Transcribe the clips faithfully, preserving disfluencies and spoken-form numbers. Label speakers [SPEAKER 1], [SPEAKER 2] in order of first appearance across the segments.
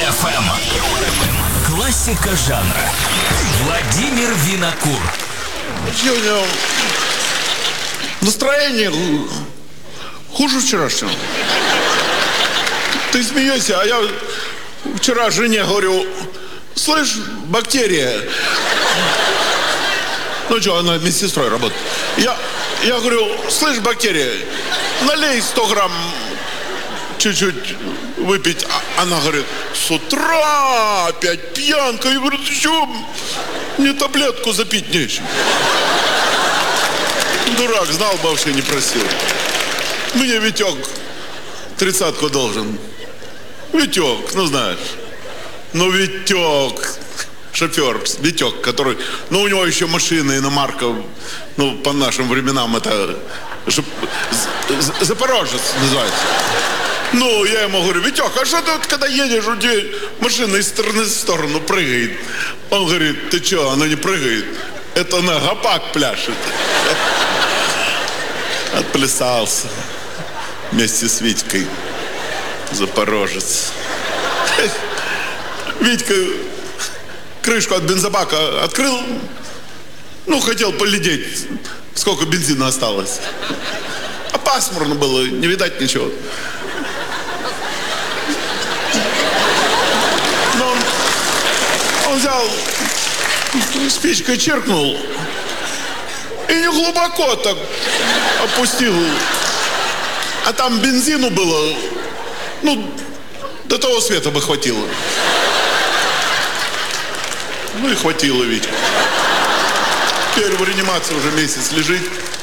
[SPEAKER 1] эф эм. Классика жанра. Владимир Винокур.
[SPEAKER 2] Сегодня настроение хуже вчерашнего. Ты смеешься, а я вчера жене говорю: слышь, бактерия. Ну что, она медсестрой работает. Я, я говорю: слышь, бактерия, налей сто грамм чуть-чуть выпить. А она говорит: с утра опять пьянка. Я говорю: ты что, мне таблетку запить нечем. Дурак, знал бы, вообще не просил. Мне Витек тридцатку должен. Витек, ну знаешь. Ну Витек, шофер, Витек, который... Ну у него еще машина иномарка, ну по нашим временам это... Запорожец называется. Ну, я ему говорю: Витек, а что ты вот, когда едешь, у тебя машина из стороны в сторону прыгает? Он говорит: ты что, она не прыгает, это на гопак пляшет. Отплясался вместе с Витькой, запорожец. Витька крышку от бензобака открыл, ну, хотел поглядеть, сколько бензина осталось. А пасмурно было, не видать ничего. Но он, он взял, спичкой черкнул и не глубоко так опустил. А там бензину было, ну, до того света бы хватило. Ну и хватило, Витя. Теперь в реанимации уже месяц лежит.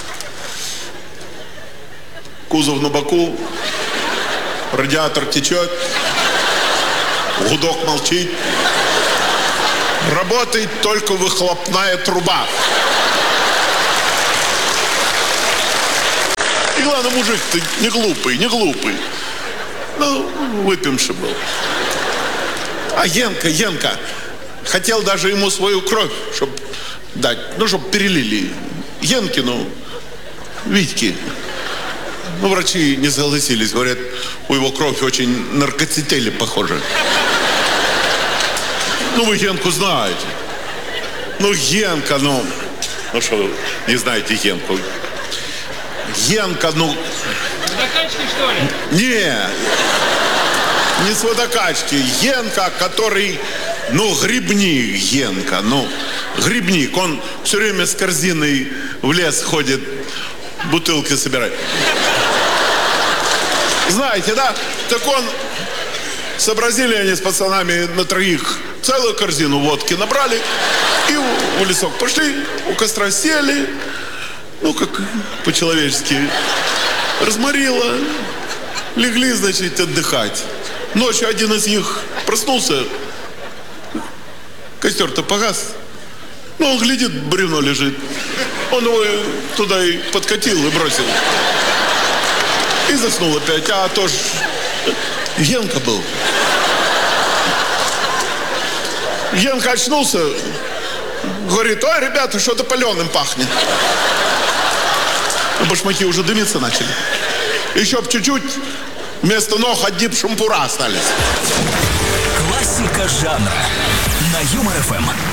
[SPEAKER 2] Кузов на боку. Радиатор течет. Гудок молчит. Работает только выхлопная труба. И главное, мужик-то не глупый, не глупый. Ну, выпивший был. А Генка, Генка хотел даже ему свою кровь, чтобы дать, ну, чтобы перелили. Генкину, Витьке. Ну, врачи не согласились, говорят, у его кровь очень наркоцетели похожа. Ну, вы Генку знаете. Ну, Генка, ну... Ну, что, не знаете Генку? Генка, ну...
[SPEAKER 3] Водокачки, что ли?
[SPEAKER 2] Не, не с водокачки. Генка, который, ну, грибник Генка, ну, грибник. Он все время с корзиной в лес ходит, бутылки собирает. Знаете, да? Так он, сообразили они с пацанами на троих, целую корзину водки набрали и в лесок пошли, у костра сели, ну, как по-человечески, разморило, легли, значит, отдыхать. Ночью один из них проснулся, костер-то погас, ну, он глядит, бревно лежит, он его туда и подкатил и бросил. И заснул опять, а то ж Генка был. Генка очнулся, говорит: ой, ребята, что-то паленым пахнет. Башмаки уже дымиться начали. Еще б чуть-чуть, вместо ног одни б шампура остались.
[SPEAKER 1] Классика жанра на Юмор эф эм.